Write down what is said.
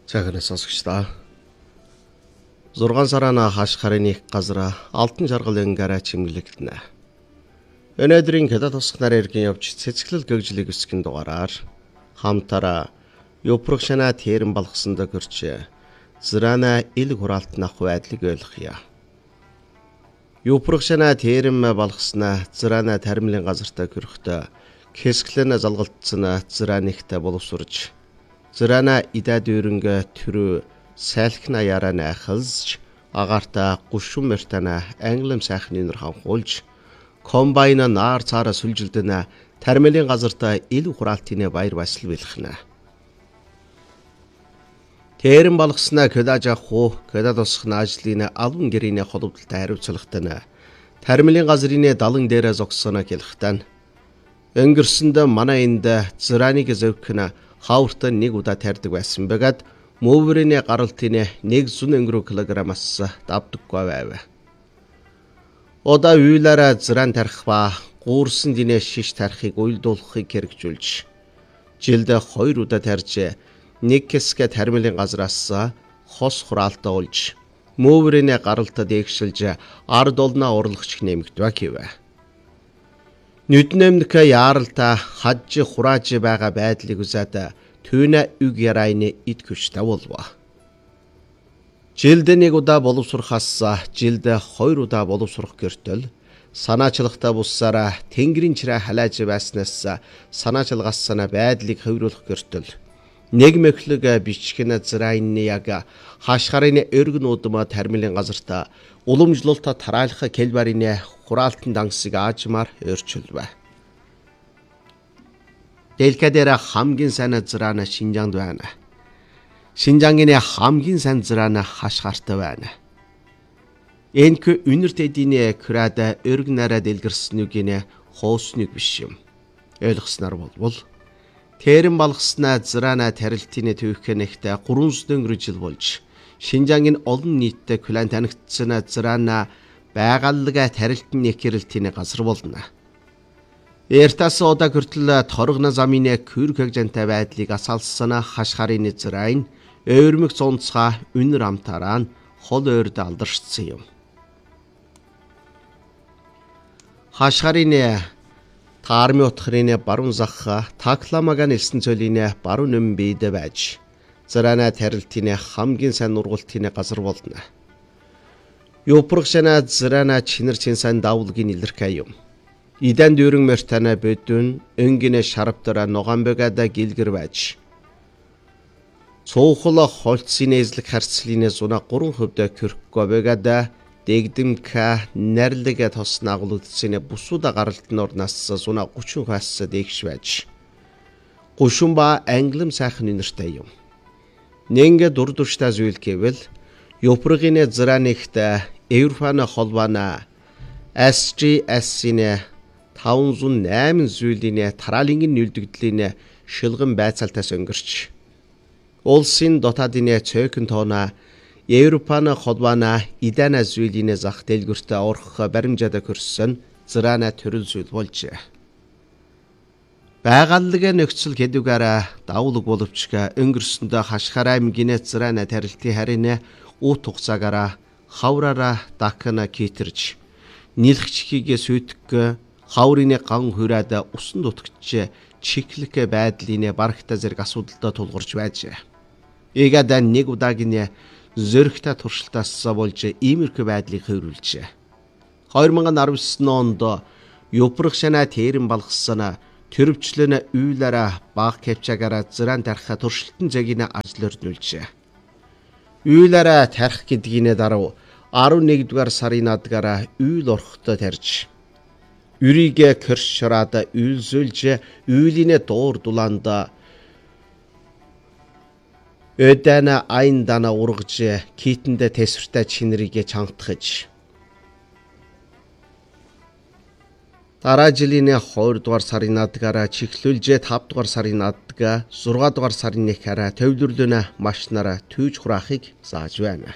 Цагаан сонсогчдоо 6 сараа хаш харын их газар алтан жаргалын гараа чимгэлэгдэнэ. Өнөөдрийн хятад тусах нар иргэн явж цэцгэлэл гэгжлийг өсгөн дугаараар хамтараа Юпрагшана тэрэн балгасанд гөрч зрана ил хураалтнах байдлыг ойлгоё. Юпрагшана тэрэн балгаснаа зрана таримлын газартаа гөрөхдөө хэсгэлэн залгалтсан зранихтай боловсурж зрана идад өрөнгө төрөө сайлхна яраа найхалж агаарта гушум мертана англим сайхны нэр ханхуулж комбайна наар цаараа сүлжилдэнэ таримлын газартаа ил хураалтын баяр басил бэлхнэ. Тэрэн балгаснаа кэдажа хуу кэдад усхна ажлын албан гэрийн холбогдолтой хариуцлагатай таримлын газрын далан дээрээ зогссоно гэлхтэн өнгөрсөнд манай энд зраныг зөвхөн хаврт нэг удаа тарьдаг байсан бөгөөд мөврийн гаралтын 104 кг-аас давдаггүй байв. Ода үйлаараа зран тарих ба гуурсан динэ шиш тарихыг уйлдуулахыг хэрэгжүүлж жилд 2 удаа тарьж нэг хэсгээ таримлын газраас хос хураалтаа олж мөврийн гаралтад эгшилж ард олноо урлагч нэмэгдвэ гэв. Нүднэмдэх яаралта хажи хурааж байгаа байдлыг үзээд түүнэ үг ярайны ид хүчтэй болов. Жилд нэг удаа боловсрохаас жилд 2 удаа боловсрох гэртэл санаачлагтай буссараа тэнгэрийн чирээ халааж байснаас санаачлагаасна байдлыг хөврүүлэх гэртэл нэг мэхлэг бичгэн зрайны яг хашхарын өргөн удма таримлын газарта уламжлалта тараалах келбарын хураалтын дангасыг аажмаар өөрчилвэ. Дэлхийдээ хамгийн сайн зрана Шинжаанд байна. Шинжаангийн хамгийн сайн зрана хашхартай байна. Энэхүү үнэрт эдийн крада өргнараа дэлгэрснүгийн хоосныг биш юм. Ойлгосноор болвол тэрэн балгаснаа зрана тарилтын төвхөнөхтэй 300 жил болж Шинжаангийн олон нийтэд клан танигдсан зрана байгаллага тарилтын нэхэрэлтийн газар болно. Эртас ода хүртэл торгоно замын күрхэг жантай байдлыг асаалсан хашхарын зрайн өөрмөг цонцгаа үнэр амтараа хол ойрд алдаршсан юм. Хашхарын таарми утхрын баруун зах такламага нэлсэн цөлийн баруун өмнө бийд байж зрана тарилтын хамгийн сайн нургалтын газар болно. Юпрагшана зрана чинэр чин сайн давлгийн илэрхэй юм. Идан дүүрэн мертана бөдөн өнгөнө шарвтара ногоомбогада гэлгэр байж цоохол холцсын эзлэг харцлын зуна 3% кюркко богада дэгдэмка нэрлэгэ тос нагуулдсэне бусуда гаралтын орнаас зуна 30%-аас дэгш байж гушумба англим сайхан нэртэй юм. Нэнгэ дурдуштай зүйл гэвэл Юпрагийн зранихт Европын холбоона SGS-ийн 508 зүйлийн тараалангийн нөлдөгдлийн шилгэн байцаалтаас өнгөрч улсын дотаадын цөөхөн тоона Европын холбоона идана зүйлийн зах дэлгүртээ орох баримжаада көрсөн зрана төрөл зүйл болжээ. Байгаллага нөхцөл хэдүүгээр давлаг боловч өнгөрсөнд хашхараа аймгийн зрана тарилтын харин ут хугацаагаараа хавраараа дакна китэрж нилхчхийгээ сүйтгэх хаврын ган хүрээд усан дутгч чиглэх байдлын барагтай зэрэг асуудалтай тулгарч байжээ. Эгээд нэг удаагийн зөрөгтэй туршилтаас болж иймэрхүү байдлыг хөврүүлжээ. 2019 онд Юпрагшана тэрэн балгасан төрөвчлөн үйлээрээ баг кепчагаараа зран тарих туршилтын зэгийн ажил өрнүүлжээ. Үйлээрээ тарих гэдгийн дараа 11 дугаар сарын надгаараа үйл орхтой тарьж үрийгэ кэрш шараад үйлзүүлж үйлийн дуур дулаанда өдана айн дана ургаж китэндэ тесвэртэй чинэрийг чангатгаж дараа жилийн 2 дугаар сарын надгаараа чиглүүлж 5 дугаар сарын надгаа 6 дугаар сарын нэхээрээ төвлөрлөнө машинаараа түйж хураахыг зааж байна.